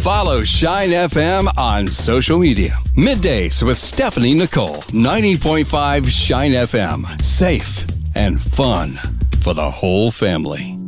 Follow Shine FM on social media. Middays with Stephanie Nicole. 90.5 Shine FM. Safe and fun for the whole family.